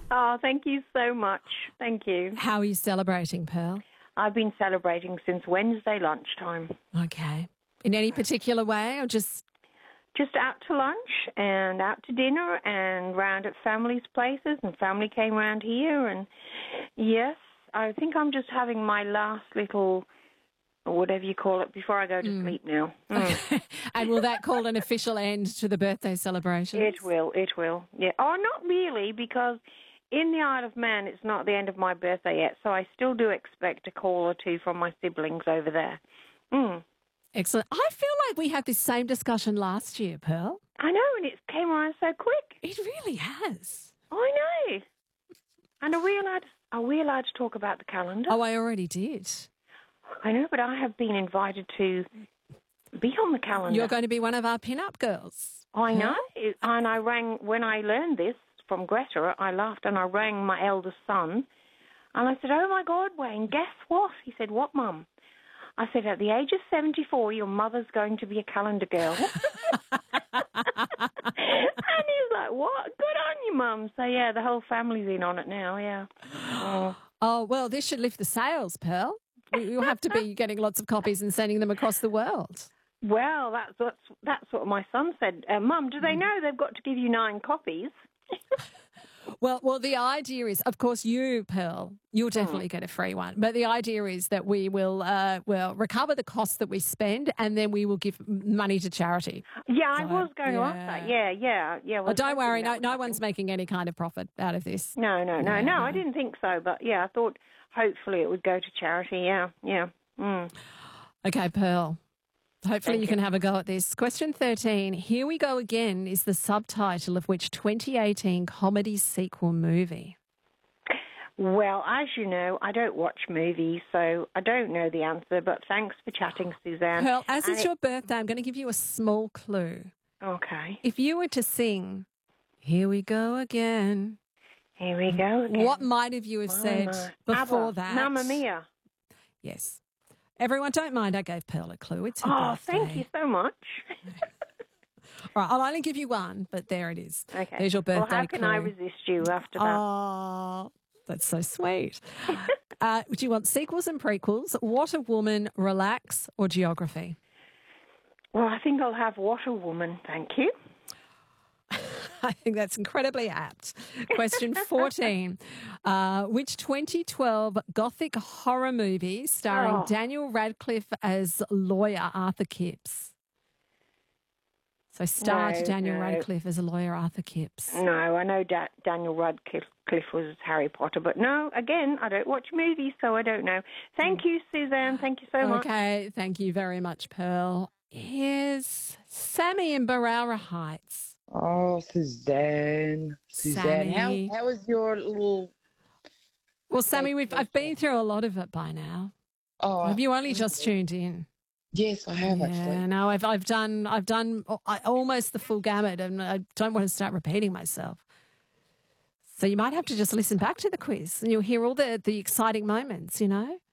Oh, thank you so much. Thank you. How are you celebrating, Pearl? I've been celebrating since Wednesday lunchtime. Okay. In any particular way or just... Just out to lunch and out to dinner and round at families' places, and family came round here. And yes, I think I'm just having my last little, whatever you call it, before I go to sleep now. And will that call an official end to the birthday celebrations? It will. Yeah. Oh, not really, because in the Isle of Man, it's not the end of my birthday yet, so I still do expect a call or two from my siblings over there. Excellent. I feel like we had this same discussion last year, Pearl. I know, and it came around so quick. It really has. I know. And are we allowed to talk about the calendar? Oh, I already did. I know, but I have been invited to be on the calendar. You're going to be one of our pin-up girls. I know. And I rang, when I learned this from Greta, I laughed and I rang my eldest son. And I said, oh, my God, Wayne, guess what? He said, what, Mum? I said, at the age of 74, your mother's going to be a calendar girl. And he's like, what? Good on you, Mum. So, yeah, the whole family's in on it now, yeah. Oh, well, this should lift the sales, Pearl. You'll have to be getting lots of copies and sending them across the world. Well, that's what my son said. Mum, do they know they've got to give you 9 copies? Well, the idea is, of course, you, Pearl, you'll definitely get a free one. But the idea is that we will recover the costs that we spend and then we will give money to charity. Yeah, I was going to ask that. Yeah. Well, don't worry, no one's making any kind of profit out of this. No, I didn't think so. But, yeah, I thought hopefully it would go to charity, yeah. Okay, Pearl. Hopefully you can have a go at this. Question 13, Here We Go Again is the subtitle of which 2018 comedy sequel movie? Well, as you know, I don't watch movies, so I don't know the answer, but thanks for chatting, Suzanne. Pearl, as it's your birthday, I'm going to give you a small clue. Okay. If you were to sing, Here We Go Again. Here we go again. What might have you have said before ABBA, that? Mamma Mia. Yes. Everyone, don't mind I gave Pearl a clue. It's her birthday. Thank you so much. All right, I'll only give you one, but there it is. Okay. There's your birthday Well, how can clue. I resist you after that? Oh, that's so sweet. Do you want sequels and prequels, What a Woman, Relax, or Geography? Well, I think I'll have What a Woman, thank you. I think that's incredibly apt. Question 14. Which 2012 gothic horror movie starring Daniel Radcliffe as lawyer Arthur Kipps? So Daniel Radcliffe as a lawyer Arthur Kipps. No, I know Daniel Radcliffe was Harry Potter, but no, again, I don't watch movies, so I don't know. Thank you, Suzanne. Thank you so much. Okay, thank you very much, Pearl. Here's Sammy in Barara Heights. Oh, Suzanne. Sammy. How was your little... Well, Sammy, I've been through a lot of it by now. Oh, have you only just tuned in? Yes, I have actually. Yeah, no, I've done almost the full gamut, and I don't want to start repeating myself. So you might have to just listen back to the quiz, and you'll hear all the exciting moments. You know.